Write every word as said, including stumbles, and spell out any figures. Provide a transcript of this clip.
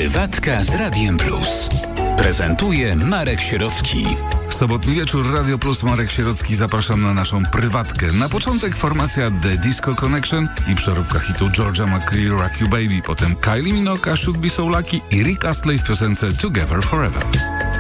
Prywatka z Radiem Plus. Prezentuje Marek Sierocki. Sobotni wieczór, Radio Plus, Marek Sierocki. Zapraszam na naszą prywatkę. Na początek formacja The Disco Connection i przeróbka hitu Georgia McCree Rock You Baby. Potem Kylie Minogue, Should Be So Lucky i Rick Astley w piosence Together Forever.